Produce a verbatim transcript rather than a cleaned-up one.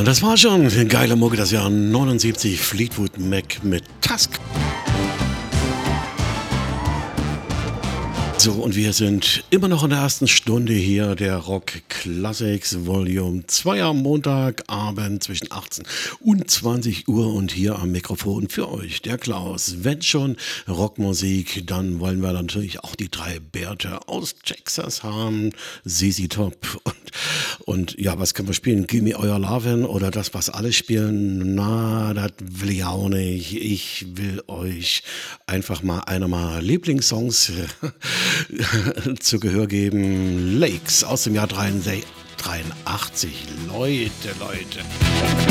Das war schon geile Mucke, das Jahr neunundsiebzig, Fleetwood Mac mit Tusk. So, und wir sind immer noch in der ersten Stunde hier der Rock Classics Volume zwei am Montagabend zwischen achtzehn und zwanzig Uhr und hier am Mikrofon für euch der Klaus. Wenn schon Rockmusik, dann wollen wir natürlich auch die drei Bärte aus Texas haben, Z Z Top und, und ja, was können wir spielen? Gimme Your Lovin' oder das, was alle spielen? Na, das will ich auch nicht. Ich will euch einfach mal einer meiner Lieblingssongs zu Gehör geben. Lakes aus dem Jahr dreiundachtzig. Leute, Leute.